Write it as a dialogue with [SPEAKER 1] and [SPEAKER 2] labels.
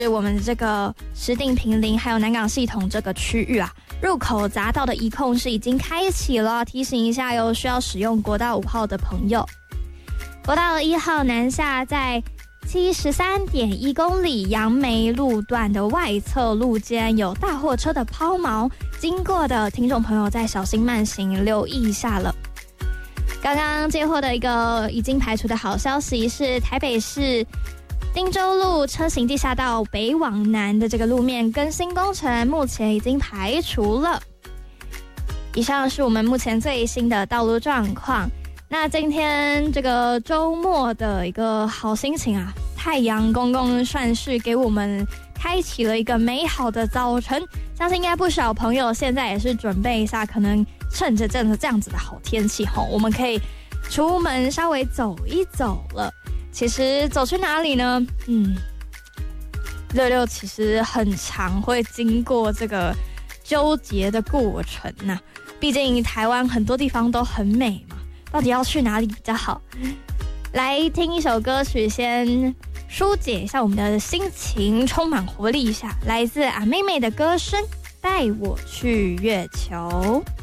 [SPEAKER 1] 我们这个石碇坪林还有南港系统这个区域啊，入口匝道的移控是已经开启了，提醒一下有需要使用国道5号的朋友。国道1号南下在73.1公里杨梅路段的外侧路肩有大货车的抛锚，经过的听众朋友再小心慢行，留意一下了。刚刚接获的一个已经排除的好消息是，台北市汀州路车行地下道北往南的这个路面更新工程目前已经排除了。以上是我们目前最新的道路状况。那今天这个周末的一个好心情啊，太阳公公算是给我们开启了一个美好的早晨，相信应该不少朋友现在也是准备一下，可能趁着这样子的好天气吼，我们可以出门稍微走一走了。其实走去哪里呢？66其实很常会经过这个纠结的过程呐，毕竟台湾很多地方都很美嘛，到底要去哪里比较好？来听一首歌曲，先疏解一下我们的心情，充满活力一下。来自阿妹妹的歌声《带我去月球》。